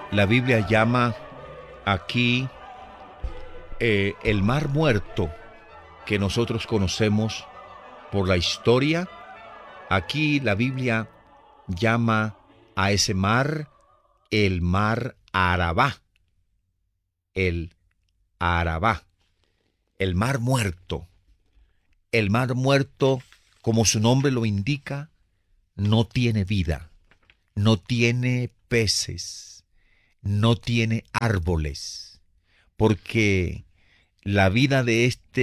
La Biblia llama aquí el mar muerto que nosotros conocemos por la historia. Aquí la Biblia llama a ese mar el mar Arabá. El Arabá. El mar muerto. El mar muerto, como su nombre lo indica, no tiene vida, no tiene peces, no tiene árboles, porque la vida de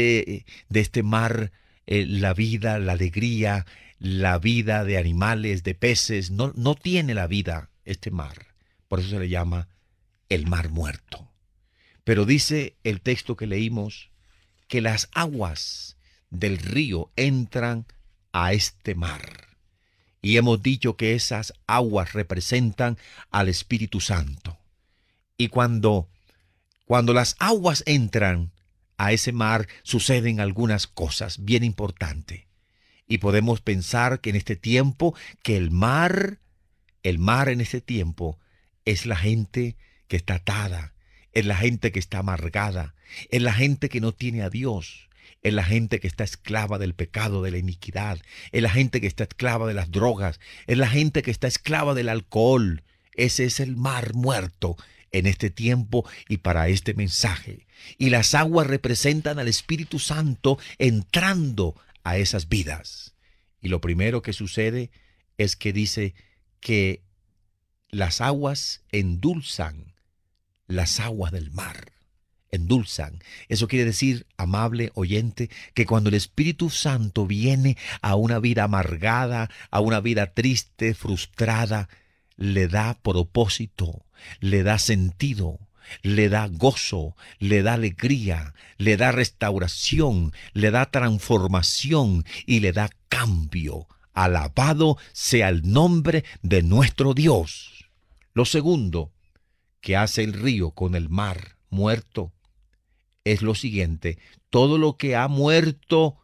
este mar, la vida, la alegría, la vida de animales, de peces, no tiene la vida este mar. Por eso se le llama el mar muerto. Pero dice el texto que leímos que las aguas del río entran a este mar. Y hemos dicho que esas aguas representan al Espíritu Santo. Y cuando las aguas entran a ese mar, suceden algunas cosas bien importantes. Y podemos pensar que en este tiempo, que el mar en este tiempo es la gente que está atada, es la gente que está amargada, es la gente que no tiene a Dios, es la gente que está esclava del pecado, de la iniquidad, es la gente que está esclava de las drogas, es la gente que está esclava del alcohol. Ese es el mar muerto en este tiempo y para este mensaje. Y las aguas representan al Espíritu Santo entrando a esas vidas. Y lo primero que sucede es que dice que las aguas endulzan las aguas del mar. Endulzan. Eso quiere decir, amable oyente, que cuando el Espíritu Santo viene a una vida amargada, a una vida triste, frustrada, le da propósito, le da sentido, le da gozo, le da alegría, le da restauración, le da transformación y le da cambio. Alabado sea el nombre de nuestro Dios. Lo segundo que hace el río con el mar muerto es lo siguiente: todo lo que ha muerto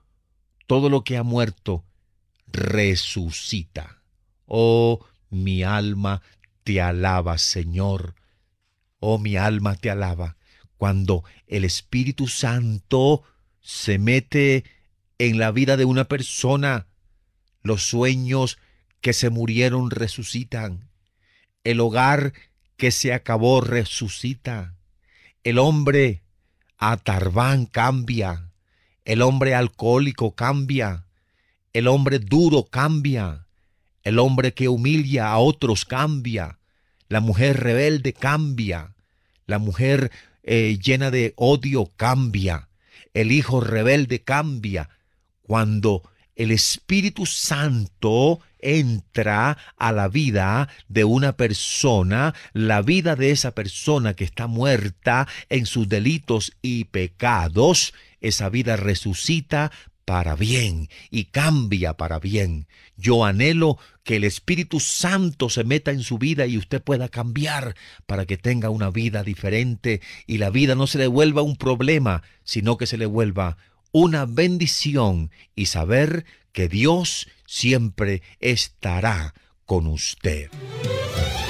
resucita. Oh, mi alma te alaba, Señor. Oh, mi alma te alaba. Cuando el Espíritu Santo se mete en la vida de una persona, los sueños que se murieron resucitan. El hogar que se acabó resucita. El hombre atarbán cambia. El hombre alcohólico cambia. El hombre duro cambia. El hombre que humilla a otros cambia. La mujer rebelde cambia. La mujer llena de odio cambia. El hijo rebelde cambia. Cuando el Espíritu Santo entra a la vida de una persona, la vida de esa persona que está muerta en sus delitos y pecados, esa vida resucita para bien y cambia para bien. Yo anhelo que el Espíritu Santo se meta en su vida y usted pueda cambiar para que tenga una vida diferente y la vida no se le vuelva un problema, sino que se le vuelva una bendición y saber que Dios siempre estará con usted.